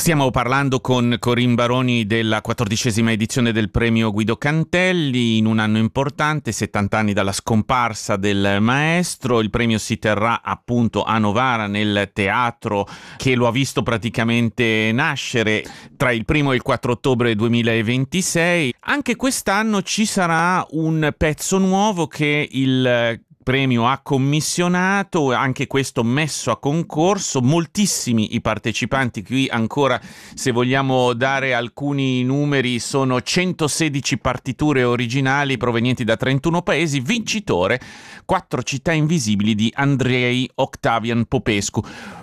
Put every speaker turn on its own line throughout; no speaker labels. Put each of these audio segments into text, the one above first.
Stiamo parlando con Corinne Baroni della 14ª edizione del premio Guido Cantelli, in un anno importante, 70 anni dalla scomparsa del maestro. Il premio si terrà appunto a Novara, nel teatro che lo ha visto praticamente nascere tra il 1° e il 4 ottobre 2026. Anche quest'anno ci sarà un pezzo nuovo che il premio ha commissionato, anche questo messo a concorso. Moltissimi i partecipanti, qui ancora, se vogliamo dare alcuni numeri, sono 116 partiture originali provenienti da 31 paesi. Vincitore 4 città invisibili di Andrei Octavian Popescu.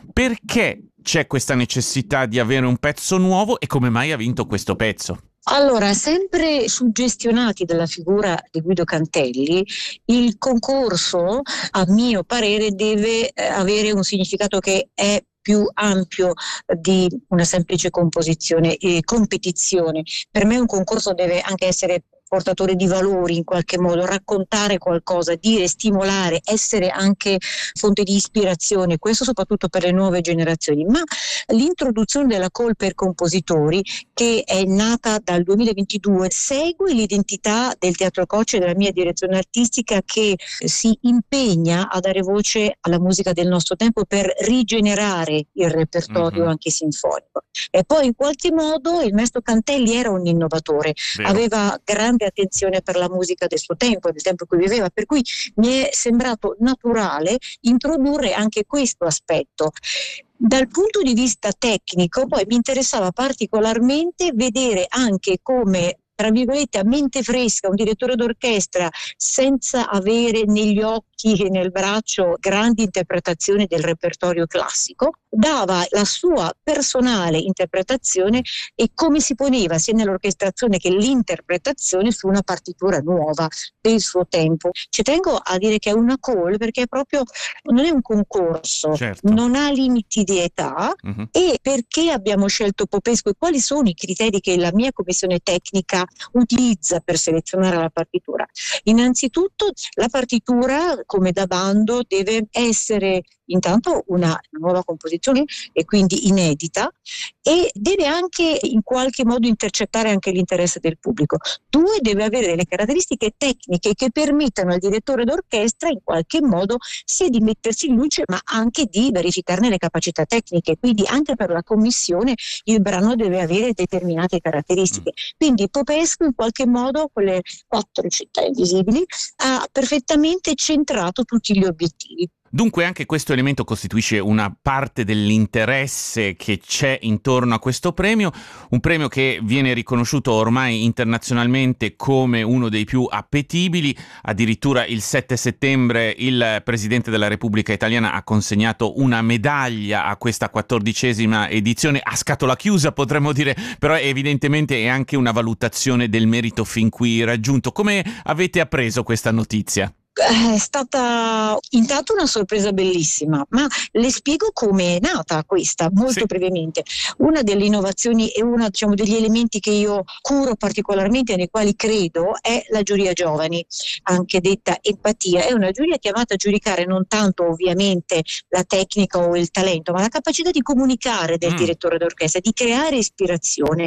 Perché c'è questa necessità di avere un pezzo nuovo e come mai ha vinto questo pezzo?
Allora, sempre suggestionati dalla figura di Guido Cantelli, il concorso, a mio parere, deve avere un significato che è più ampio di una semplice composizione e competizione. Per me un concorso deve anche essere portatore di valori, in qualche modo raccontare qualcosa, dire, stimolare, essere anche fonte di ispirazione, questo soprattutto per le nuove generazioni. Ma l'introduzione della call per compositori, che è nata dal 2022, segue l'identità del Teatro Coach e della mia direzione artistica, che si impegna a dare voce alla musica del nostro tempo per rigenerare il repertorio anche sinfonico. E poi in qualche modo il maestro Cantelli era un innovatore, aveva grande attenzione per la musica del suo tempo, del tempo in cui viveva, per cui mi è sembrato naturale introdurre anche questo aspetto. Dal punto di vista tecnico poi mi interessava particolarmente vedere anche come, tra virgolette, a mente fresca, un direttore d'orchestra, senza avere negli occhi e nel braccio grandi interpretazioni del repertorio classico, dava la sua personale interpretazione e come si poneva sia nell'orchestrazione che l'interpretazione su una partitura nuova del suo tempo. Ci tengo a dire che è una call perché non è un concorso,
certo,
non ha limiti di età. E perché abbiamo scelto Popescu e quali sono i criteri che la mia commissione tecnica utilizza per selezionare la partitura? Innanzitutto la partitura, come da bando, deve essere intanto una nuova composizione e quindi inedita, e deve anche in qualche modo intercettare anche l'interesse del pubblico. 2, deve avere delle caratteristiche tecniche che permettano al direttore d'orchestra in qualche modo sia di mettersi in luce ma anche di verificarne le capacità tecniche, quindi anche per la commissione il brano deve avere determinate caratteristiche. Quindi Popescu in qualche modo con le 4 città invisibili ha perfettamente centrato tutti gli obiettivi.
Dunque anche questo elemento costituisce una parte dell'interesse che c'è intorno a questo premio, un premio che viene riconosciuto ormai internazionalmente come uno dei più appetibili. Addirittura il 7 settembre il Presidente della Repubblica Italiana ha consegnato una medaglia a questa 14ª edizione, a scatola chiusa potremmo dire, però evidentemente è anche una valutazione del merito fin qui raggiunto. Come avete appreso questa notizia?
È stata intanto una sorpresa bellissima, ma le spiego come è nata questa molto brevemente. Una delle innovazioni e uno degli elementi che io curo particolarmente e nei quali credo è la giuria giovani, anche detta empatia. È una giuria chiamata a giudicare non tanto ovviamente la tecnica o il talento, ma la capacità di comunicare del direttore d'orchestra, di creare ispirazione.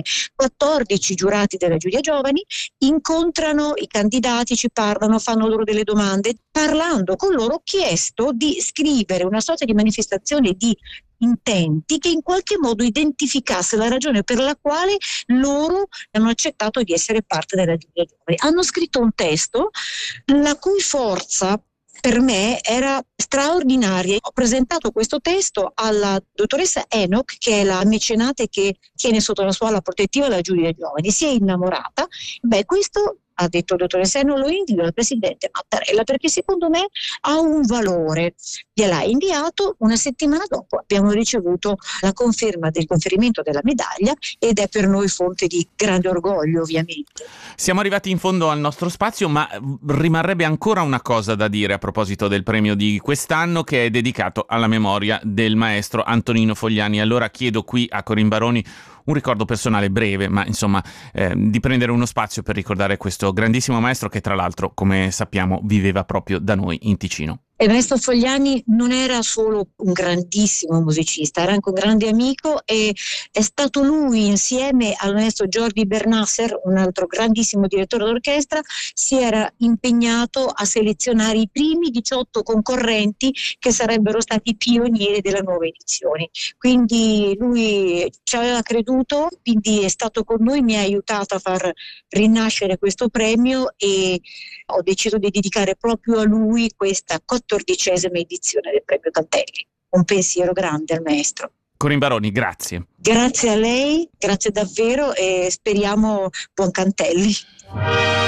14 giurati della giuria giovani incontrano i candidati, ci parlano, fanno loro delle domande. Parlando con loro ho chiesto di scrivere una sorta di manifestazione di intenti che in qualche modo identificasse la ragione per la quale loro hanno accettato di essere parte della giuria giovani. Hanno scritto un testo la cui forza per me era straordinaria. Ho presentato questo testo alla dottoressa Enoch, che è la mecenate che tiene sotto la sua ala protettiva la giuria giovani. Si è innamorata. Questo, ha detto il dottore Senno, lo invio al presidente Mattarella perché secondo me ha un valore. Gliel'ha inviato, una settimana dopo abbiamo ricevuto la conferma del conferimento della medaglia ed è per noi fonte di grande orgoglio, ovviamente.
Siamo arrivati in fondo al nostro spazio, ma rimarrebbe ancora una cosa da dire a proposito del premio di quest'anno, che è dedicato alla memoria del maestro Antonino Fogliani. Allora chiedo qui a Corinne Baroni un ricordo personale breve, ma insomma di prendere uno spazio per ricordare questo grandissimo maestro che tra l'altro, come sappiamo, viveva proprio da noi in Ticino.
Ernesto Fogliani non era solo un grandissimo musicista, era anche un grande amico, e è stato lui, insieme al maestro Jordi Bernasser, un altro grandissimo direttore d'orchestra, si era impegnato a selezionare i primi 18 concorrenti che sarebbero stati i pionieri della nuova edizione. Quindi lui ci aveva creduto, quindi è stato con noi, mi ha aiutato a far rinascere questo premio, e ho deciso di dedicare proprio a lui questa 14ª edizione del Premio Cantelli. Un pensiero grande al maestro.
Corinne Baroni, grazie.
Grazie a lei, grazie davvero, e speriamo buon Cantelli.